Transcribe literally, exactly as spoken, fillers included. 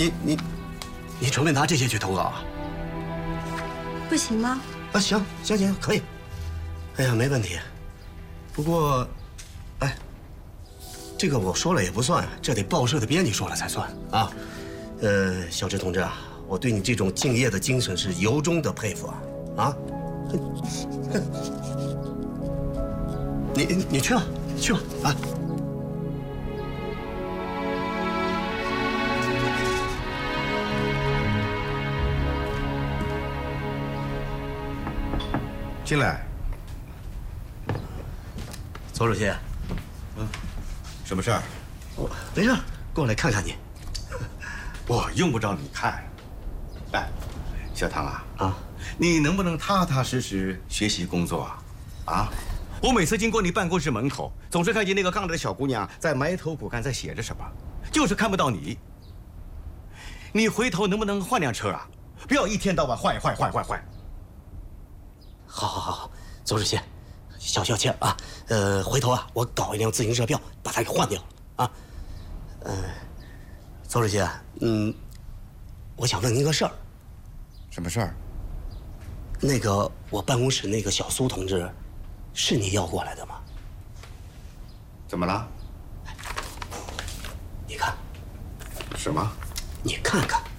你你你准备拿这些去投稿啊？ 不行吗？ 啊，行行行，可以。哎呀，没问题。不过，哎，这个我说了也不算，这得报社的编辑说了才算啊。呃，小芝同志啊，我对你这种敬业的精神是由衷的佩服啊！啊，你你去吧，去吧啊！ 进来。 左主席， 嗯，什么事儿？ 我没事，过来看看你。 我用不着你看。哎，小唐啊， 啊， 你能不能踏踏实实学习工作啊？啊，我每次经过你办公室门口，总是看见那个杠着的小姑娘在埋头苦干，在写着什么，就是看不到你。你回头能不能换辆车啊？不要一天到晚坏坏坏坏坏。 好，好，好，左主席，小小歉啊。呃，回头啊，我搞一辆自行车票，把它给换掉啊。呃，左主席，嗯，我想问您个事儿。 什么事儿？ 那个我办公室那个小苏同志，是你要过来的吗？ 怎么了？ 你看。 什么？ 你看看。